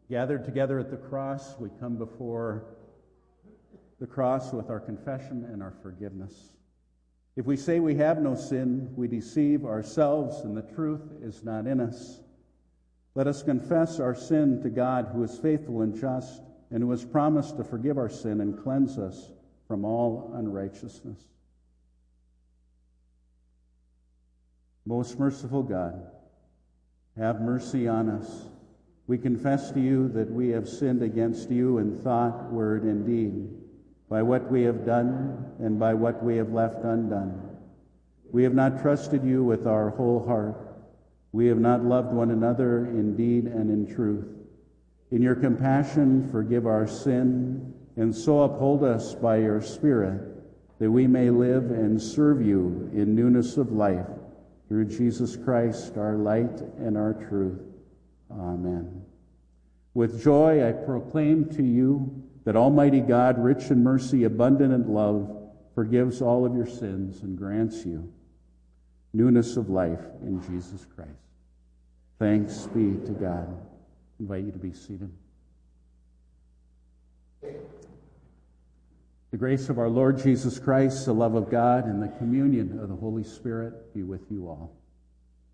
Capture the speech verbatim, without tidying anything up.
Gathered together at the cross, we come before the cross with our confession and our forgiveness. If we say we have no sin, we deceive ourselves and the truth is not in us. Let us confess our sin to God, who is faithful and just, and who has promised to forgive our sin and cleanse us from all unrighteousness. Most merciful God, have mercy on us. We confess to you that we have sinned against you in thought, word, and deed, by what we have done and by what we have left undone. We have not trusted you with our whole heart. We have not loved one another in deed and in truth. In your compassion, forgive our sin, and so uphold us by your Spirit, that we may live and serve you in newness of life, through Jesus Christ, our light and our truth. Amen. With joy I proclaim to you that Almighty God, rich in mercy, abundant in love, forgives all of your sins and grants you newness of life in Jesus Christ. Thanks be to God. I invite you to be seated. The grace of our Lord Jesus Christ, the love of God, and the communion of the Holy Spirit be with you all.